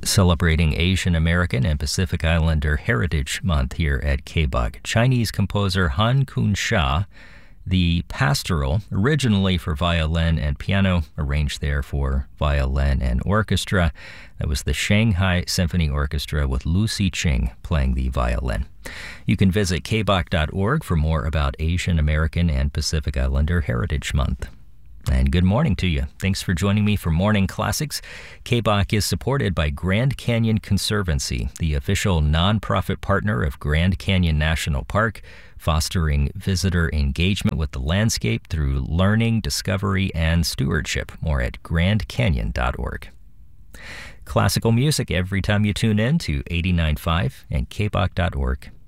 Celebrating Asian American and Pacific Islander Heritage Month here at KBUK. Chinese composer Han Kun Sha, the Pastoral, originally for violin and piano, arranged there for violin and orchestra. That was the Shanghai Symphony Orchestra with Lu Siqing playing the violin. You can visit kbuk.org for more about Asian American and Pacific Islander Heritage Month. And good morning to you. Thanks for joining me for Morning Classics. KBUK is supported by Grand Canyon Conservancy, the official nonprofit partner of Grand Canyon National Park, fostering visitor engagement with the landscape through learning, discovery, and stewardship. More at grandcanyon.org. Classical music every time you tune in to 89.5 and kbuk.org.